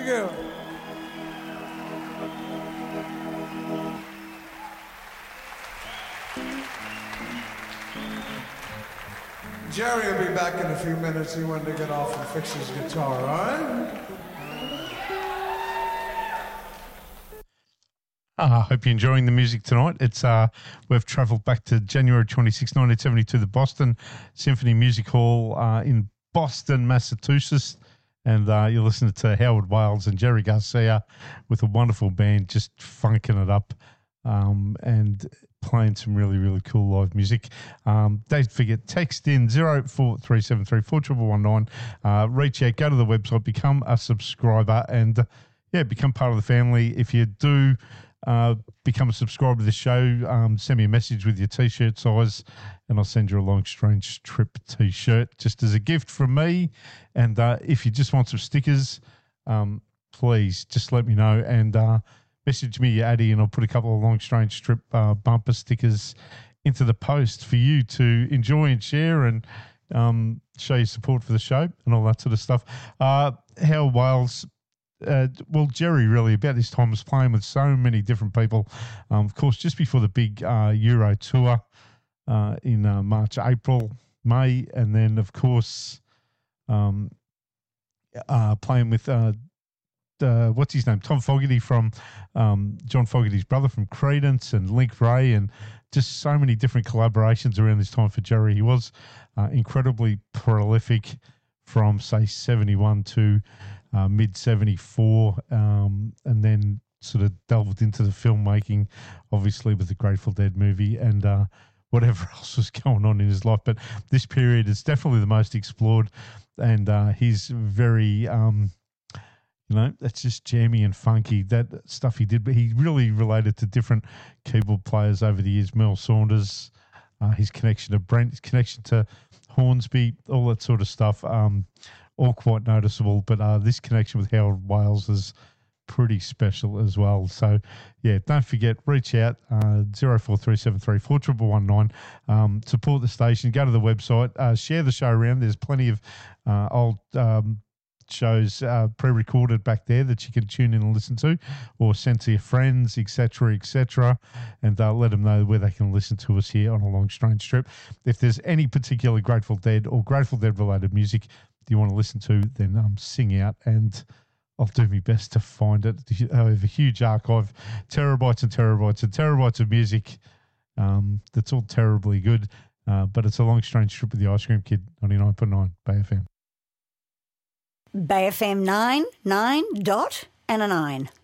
you. Jerry will be back in a few minutes. He wanted to get off and fix his guitar, all right? I hope you're enjoying the music tonight. It's we've travelled back to January 26, 1972, the Boston Symphony Music Hall in Boston, Massachusetts. And you're listening to Howard Wales and Jerry Garcia with a wonderful band just funking it up and playing some really, really cool live music. Don't forget, text in 04373 4119. Reach out, go to the website, become a subscriber, and become part of the family. If you do become a subscriber to the show, send me a message with your T-shirt size, and I'll send you a Long Strange Trip T-shirt just as a gift from me. And if you just want some stickers, please just let me know and message me, Addy, and I'll put a couple of Long Strange Trip bumper stickers into the post for you to enjoy and share and show your support for the show and all that sort of stuff. Howard Wales, Jerry really about this time was playing with so many different people. Of course, just before the big Euro tour in March, April, May, and then, of course, playing with what's his name? Tom Fogerty from John Fogerty's brother from Creedence, and Link Ray, and just so many different collaborations around this time for Jerry. He was incredibly prolific from, say, 71 to mid 74, and then sort of delved into the filmmaking, obviously with the Grateful Dead movie and whatever else was going on in his life. But this period is definitely the most explored, and he's very that's just jammy and funky, that stuff he did. But he really related to different keyboard players over the years. Mel Saunders, his connection to Brent, his connection to Hornsby, all that sort of stuff, all quite noticeable. But this connection with Howard Wales is pretty special as well. So, don't forget, reach out, 04373 4119. Support the station, go to the website, share the show around. There's plenty of old shows pre-recorded back there that you can tune in and listen to, or send to your friends, etc., and let them know where they can listen to us here on A Long Strange Trip. If there's any particular Grateful Dead or Grateful Dead related music you want to listen to, then sing out, and I'll do my best to find it. I have a huge archive, terabytes and terabytes and terabytes of music that's all terribly good, but it's A Long Strange Trip with the Ice Cream Kid, 99.9 Bay FM. Bay FM 9, 9 dot and a 9.